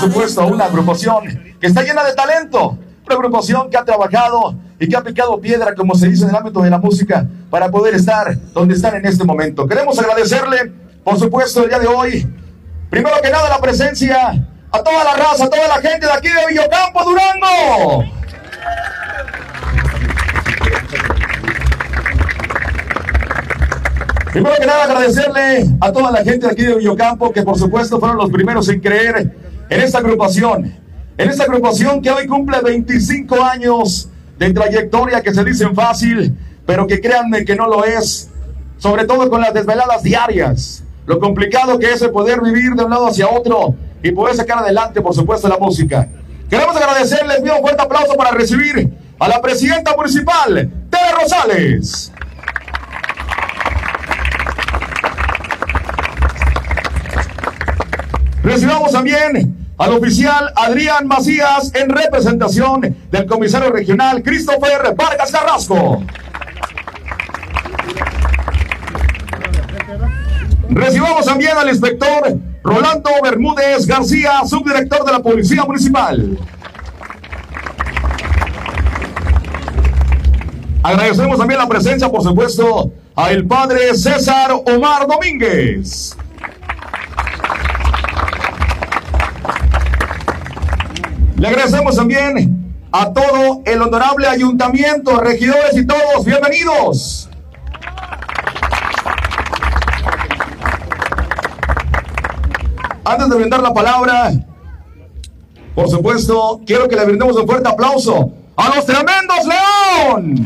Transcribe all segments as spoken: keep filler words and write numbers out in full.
Por supuesto, una agrupación que está llena de talento, una agrupación que ha trabajado y que ha picado piedra, como se dice en el ámbito de la música, para poder estar donde están en este momento. Queremos agradecerle, por supuesto, el día de hoy, primero que nada, la presencia a toda la raza, a toda la gente de aquí de Villocampo, Durango. Primero que nada, agradecerle a toda la gente de aquí de Villocampo, que por supuesto fueron los primeros en creer en esta agrupación, en esta agrupación que hoy cumple veinticinco años de trayectoria, que se dicen fácil, pero que créanme que no lo es, sobre todo con las desveladas diarias, lo complicado que es el poder vivir de un lado hacia otro y poder sacar adelante, por supuesto, la música. Queremos agradecerles, pido un fuerte aplauso para recibir a la presidenta municipal, Tere Rosales. Recibamos también al oficial Adrián Macías en representación del comisario regional Christopher Vargas Carrasco. Recibamos también al inspector Rolando Bermúdez García, subdirector de la Policía Municipal. Agradecemos también la presencia, por supuesto, al padre César Omar Domínguez. Le agradecemos también a todo el honorable ayuntamiento, regidores y todos, bienvenidos. Antes de brindar la palabra, por supuesto, quiero que le brindemos un fuerte aplauso a los tremendos León.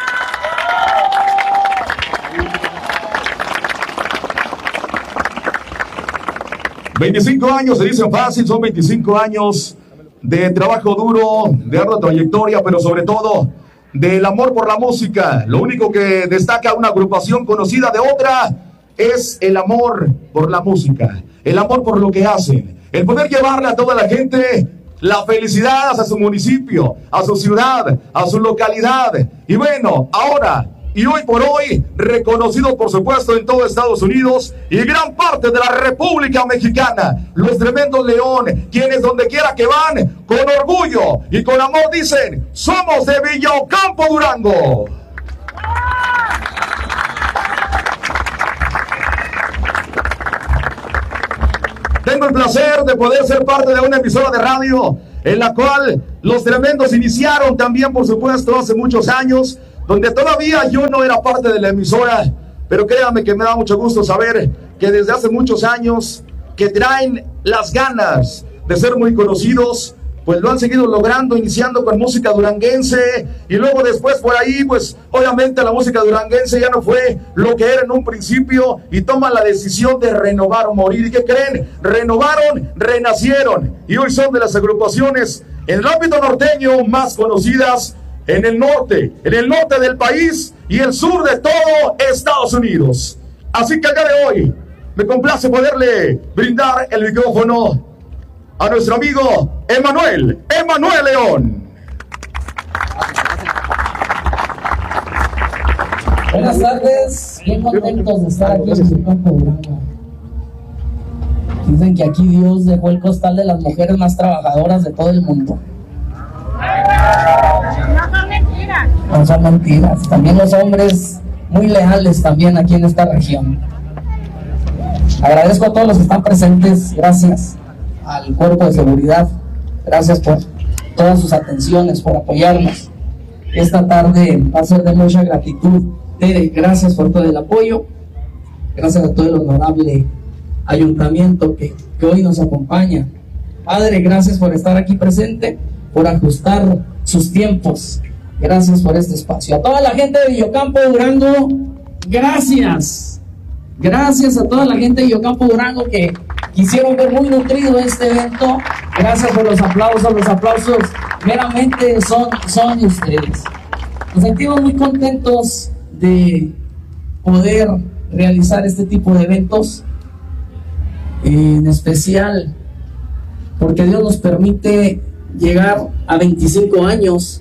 veinticinco años, se dicen fácil, son veinticinco años de trabajo duro, de ardua trayectoria, pero sobre todo del amor por la música. Lo único que destaca una agrupación conocida de otra es el amor por la música, el amor por lo que hacen, el poder llevarle a toda la gente la felicidad a su municipio, a su ciudad, a su localidad. Y bueno, ahora y hoy por hoy, reconocido por supuesto en todo Estados Unidos y gran parte de la República Mexicana, los tremendos León, quienes donde quiera que van, con orgullo y con amor dicen, somos de Villocampo, Durango. Tengo el placer de poder ser parte de una emisora de radio en la cual los tremendos iniciaron también, por supuesto, hace muchos años, donde todavía yo no era parte de la emisora, pero créanme que me da mucho gusto saber que desde hace muchos años que traen las ganas de ser muy conocidos, pues lo han seguido logrando, iniciando con música duranguense, y luego después por ahí, pues obviamente la música duranguense ya no fue lo que era en un principio, y toman la decisión de renovar o morir. ¿Y qué creen? Renovaron, renacieron, y hoy son de las agrupaciones en el ámbito norteño más conocidas en el norte, en el norte del país y el sur de todo Estados Unidos. Así que el día de hoy me complace poderle brindar el micrófono a nuestro amigo Emanuel, Emanuel León. Buenas tardes, bien contentos de estar aquí en Villocampo, Durango. Dicen que aquí Dios dejó el costal de las mujeres más trabajadoras de todo el mundo. No son mentiras. No son mentiras. También los hombres muy leales también aquí en esta región. Agradezco a todos los que están presentes. Gracias al cuerpo de seguridad. Gracias por todas sus atenciones, por apoyarnos. Esta tarde va a ser de mucha gratitud. Tere, gracias por todo el apoyo. Gracias a todo el honorable ayuntamiento que, que hoy nos acompaña. Padre, gracias por estar aquí presente, por ajustar sus tiempos. Gracias por este espacio. A toda la gente de Villocampo, Durango, gracias. Gracias a toda la gente de Villocampo, Durango, que quisieron ver muy nutrido este evento. Gracias por los aplausos. Los aplausos meramente son, son de ustedes. Nos sentimos muy contentos de poder realizar este tipo de eventos, en especial porque Dios nos permite llegar a veinticinco años,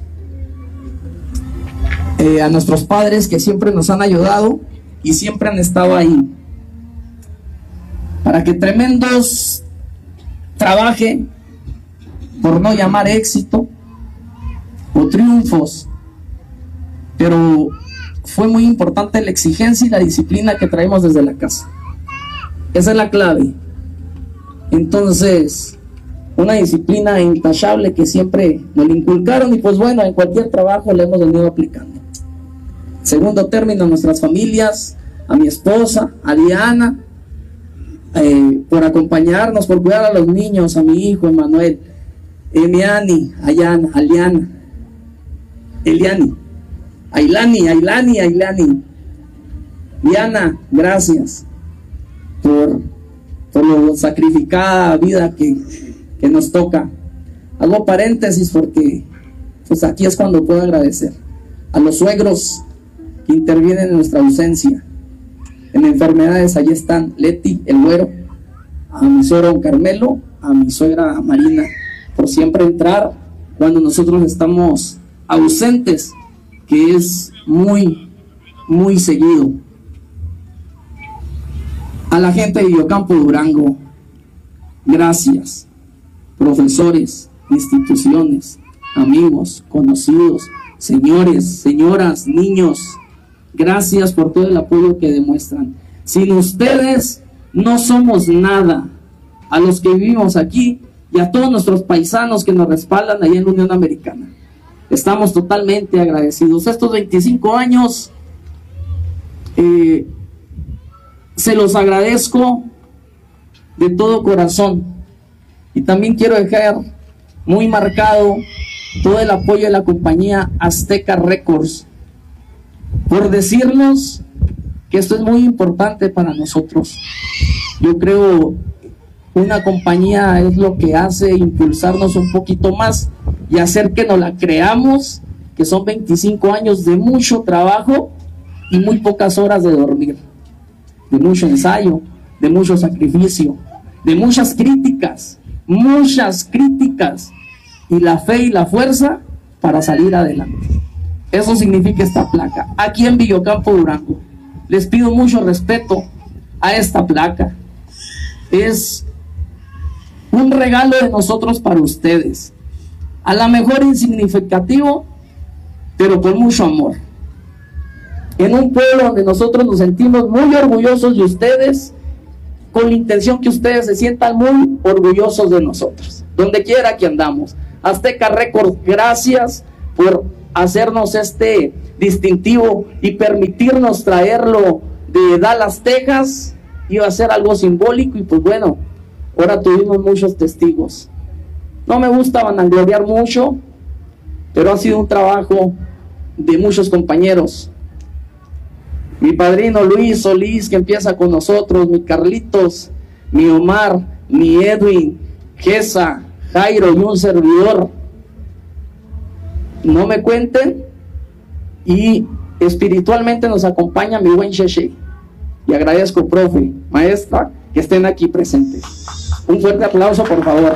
eh, a nuestros padres que siempre nos han ayudado y siempre han estado ahí para que Tremendos trabaje, por no llamar éxito o triunfos, pero fue muy importante la exigencia y la disciplina que traemos desde la casa. Esa es la clave. Entonces, una disciplina intachable que siempre nos la inculcaron, y pues bueno, en cualquier trabajo la hemos venido aplicando. Segundo término, nuestras familias, a mi esposa, a Diana, eh, por acompañarnos, por cuidar a los niños, a mi hijo Emanuel, Emiani, Ayana, Aliana, Eliani, Ailani, Ailani, Ailani. Diana, gracias por, por la sacrificada vida que, que nos toca. Hago paréntesis porque pues aquí es cuando puedo agradecer a los suegros que intervienen en nuestra ausencia. En enfermedades, allí están Leti, el güero, a mi suegro Carmelo, a mi suegra Marina, por siempre entrar cuando nosotros estamos ausentes, que es muy, muy seguido. A la gente de Villocampo Durango, gracias. Profesores, instituciones, amigos, conocidos, señores, señoras, niños, gracias por todo el apoyo que demuestran. Sin ustedes no somos nada. A los que vivimos aquí y a todos nuestros paisanos que nos respaldan allá en la Unión Americana, estamos totalmente agradecidos. Estos veinticinco años eh, se los agradezco de todo corazón, y también quiero dejar muy marcado todo el apoyo de la compañía Azteca Records por decirnos que esto es muy importante para nosotros. Yo creo una compañía es lo que hace impulsarnos un poquito más y hacer que nos la creamos, que son veinticinco años de mucho trabajo y muy pocas horas de dormir, de mucho ensayo, de mucho sacrificio, de muchas críticas, muchas críticas, y la fe y la fuerza para salir adelante. Eso significa esta placa. Aquí en Villocampo Durango les pido mucho respeto a esta placa. Es un regalo de nosotros para ustedes, a lo mejor insignificativo, pero con mucho amor, en un pueblo donde nosotros nos sentimos muy orgullosos de ustedes, con la intención que ustedes se sientan muy orgullosos de nosotros, donde quiera que andamos. Azteca Records, gracias por hacernos este distintivo y permitirnos traerlo de Dallas, Texas. Iba a ser algo simbólico y pues bueno, ahora tuvimos muchos testigos. No me gusta vanagloriar mucho, pero ha sido un trabajo de muchos compañeros. Mi padrino Luis Solís, que empieza con nosotros, mi Carlitos, mi Omar, mi Edwin, Gesa, Jairo y un servidor. No me cuenten. Y espiritualmente nos acompaña mi buen Cheche. Y agradezco, profe, maestra, que estén aquí presentes. Un fuerte aplauso, por favor.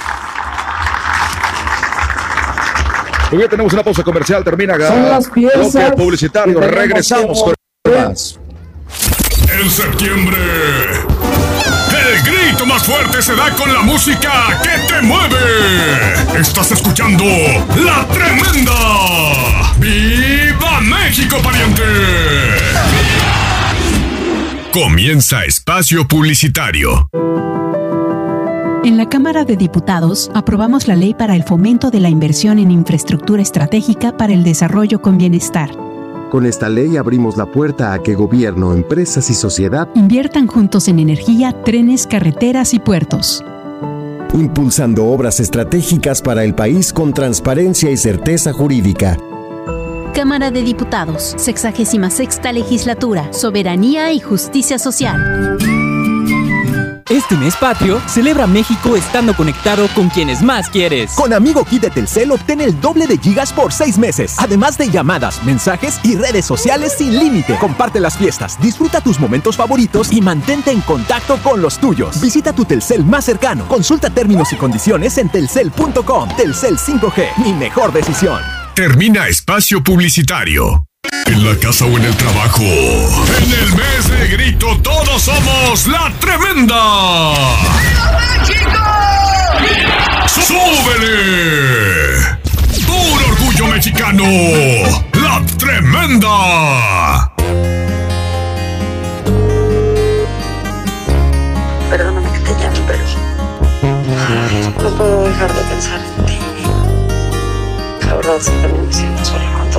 Muy bien, tenemos una pausa comercial, termina. Son las piezas publicitario, regresamos con más. En septiembre, el grito más fuerte se da con la música que te mueve. Estás escuchando La Tremenda. ¡Viva México, pariente! Comienza Espacio Publicitario. En la Cámara de Diputados aprobamos la Ley para el Fomento de la Inversión en Infraestructura Estratégica para el Desarrollo con Bienestar. Con esta ley abrimos la puerta a que gobierno, empresas y sociedad inviertan juntos en energía, trenes, carreteras y puertos, impulsando obras estratégicas para el país con transparencia y certeza jurídica. Cámara de Diputados, sexagésima sexta Legislatura, Soberanía y Justicia Social. Este mes patrio, celebra México estando conectado con quienes más quieres. Con Amigo Kit de Telcel obtén el doble de gigas por seis meses. Además de llamadas, mensajes y redes sociales sin límite. Comparte las fiestas, disfruta tus momentos favoritos y mantente en contacto con los tuyos. Visita tu Telcel más cercano. Consulta términos y condiciones en telcel punto com. Telcel cinco G, mi mejor decisión. Termina Espacio Publicitario. En la casa o en el trabajo. En el mes de grito todos somos La Tremenda. ¡Viva México! ¡Súbele! La Tremenda. Perdóname que te llame, pero no puedo dejar de pensar en ti. La verdad, siempre me siento sola con